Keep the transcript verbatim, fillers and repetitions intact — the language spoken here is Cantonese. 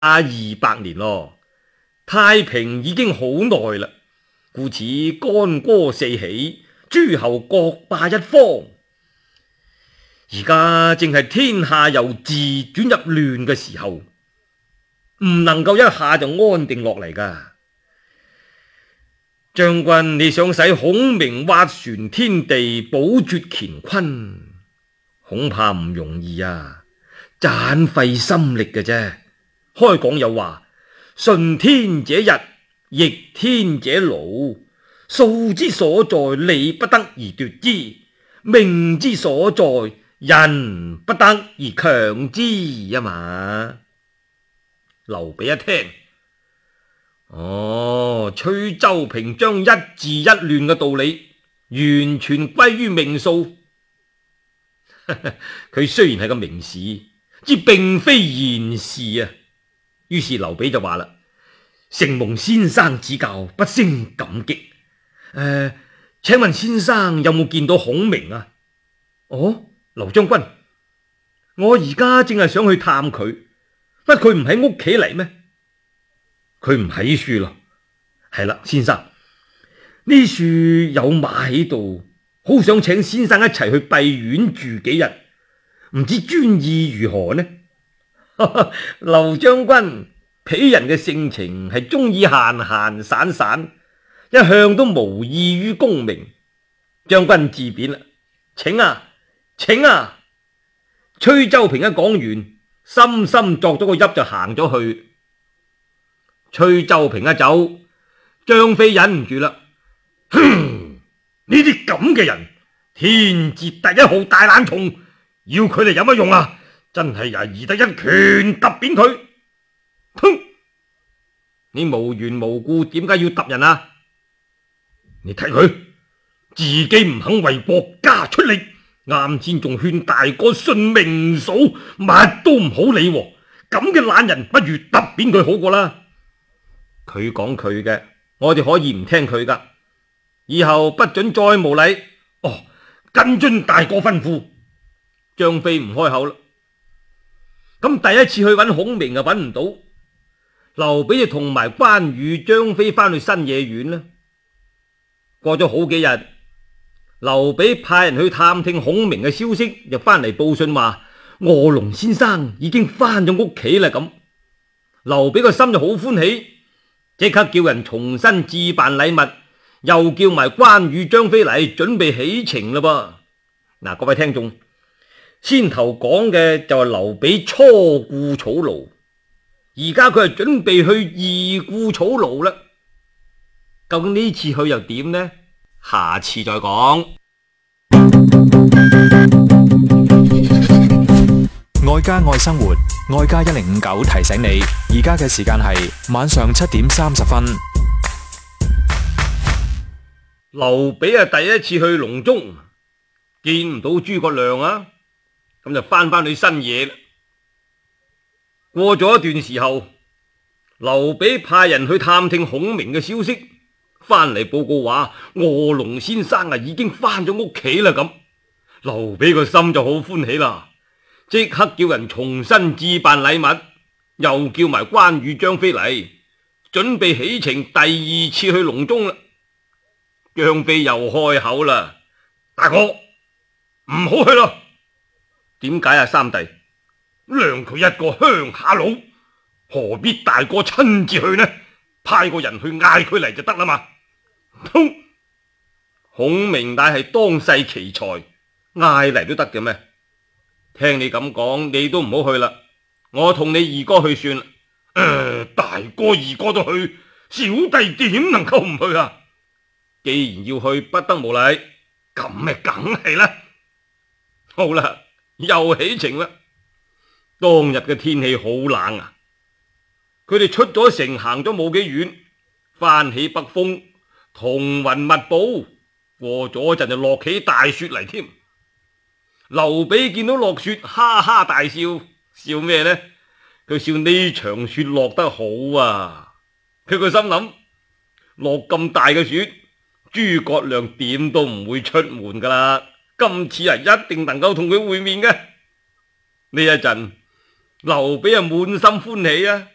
二百年咯，太平已經好耐啦，故此干戈四起，諸侯各霸一方。而家正係天下由治轉入亂嘅時候，唔能夠一下就安定落嚟噶。將軍，你想使孔明斡旋天地，保絕乾坤，恐怕唔容易啊，盞費心力嘅啫。開講有話，順天者日，逆天者勞，數之所在，利不得而奪之；命之所在，人不得而強之啊嘛。劉備一聽，哦，崔州平將一治一亂嘅道理完全歸於命數。佢雖然係個名士，之並非賢士啊。於是劉備就話啦：承蒙先生指教，不勝感激。誒、呃，請問先生有冇見到孔明啊？哦，劉將軍，我而家正係想去探佢，乜佢唔喺屋企嚟咩？佢唔喺處咯。係啦，先生，呢處有馬喺度，好想請先生一齊去閉院住幾日，唔知專意如何呢？劉將軍，鄙人嘅性情係中意閒閒散散，一向都無異於功名。將軍自便啦，請啊，請啊！崔州平一講完，深深作咗個揖就行咗去。崔州平一走，張飛忍唔住啦，哼！呢啲咁嘅人，天字第一號大懶蟲，要佢哋有乜用啊？真係呀，宜得一拳揼扁佢。哼！你無緣無故點解要揼人啊？你睇佢自己唔肯為國家出力，啱先仲勸大哥信明嫂，乜都唔好理。咁嘅懶人，不如揼扁佢好過啦。佢講佢嘅，我哋可以唔聽佢噶。以後不准再無禮。哦，跟遵大哥吩咐。張飛唔開口啦。咁第一次去揾孔明啊，揾唔到。劉備就同埋關羽、張飛翻去新野縣啦。過咗好幾日，劉備派人去探聽孔明嘅消息，就翻嚟報信話臥龍先生已經翻咗屋企啦。咁劉備個心就好歡喜，即刻叫人重新置辦禮物，又叫埋關羽、張飛嚟準備起程啦噃。嗱，各位聽眾，先頭講嘅就係劉備初顧草廬，而家佢係準備去二顧草廬啦。究竟呢次去又點呢？下次再講。 愛家愛生活，愛家一零五九提醒你，而家嘅時間係晚上七點三十分。 劉備啊，第一次去隆中，見唔到諸葛亮啊，咁就翻返去新野啦。過咗一段時候，劉備派人去探聽孔明嘅消息，翻嚟報告話臥龍先生啊已經翻咗屋企啦。咁劉備個心就好歡喜啦，即刻叫人重新置辦禮物，又叫埋關羽、張飛嚟，準備起程第二次去隆中啦。張飛又開口啦：大哥，唔好去啦。點解啊，三弟？諒佢一個鄉下佬，何必大哥親自去呢？派個人去嗌佢嚟就得啦嘛。哼！孔明乃係當世奇才，嗌嚟都得嘅咩？聽你咁講，你都唔好去啦。我同你二哥去算啦。呃，大哥二哥都去，小弟點能夠唔去啊？既然要去，不得無禮，咁咪梗係啦。好啦，又起程啦。當日嘅天氣好冷啊，佢哋出咗城，行咗冇幾遠，翻起北風，彤雲密布，過咗陣就落起大雪嚟添。劉備見到落雪，哈哈大笑，笑咩呢？佢笑呢場雪落得好啊！佢個心諗，落咁大嘅雪，諸葛亮點都唔會出門噶啦，今次啊一定能夠同佢會面嘅。呢一陣劉備啊滿心歡喜啊，